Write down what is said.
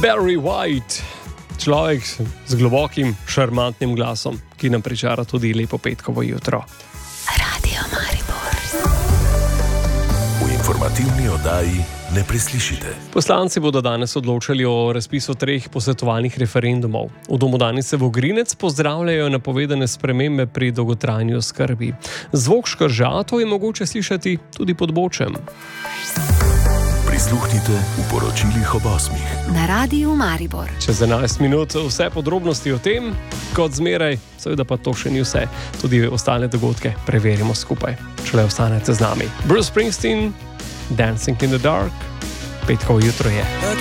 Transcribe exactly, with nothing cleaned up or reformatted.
Barry White, človek z globokim, šarmantnim glasom, ki nam pričara tudi lepo petkovo jutro. Radio Maribor. V informativni oddaji ne preslišite. Poslanci bodo danes odločali o razpisu treh posvetovalnih referendumov. V Domu Danice Vogrinec pozdravljajo napovedane spremembe pri dolgotrajni oskrbi. Zvok škržatov je mogoče slišati tudi pod Bočem. Prisluhnite v poročilih ob osmih. Na Radiu Maribor. Čez enajst minut vse podrobnosti o tem, kot zmeraj, seveda pa to še ni vse. Tudi ostale dogodke preverimo skupaj. Šele ostanete z nami. Bruce Springsteen, Dancing in the Dark, petkovo jutro je.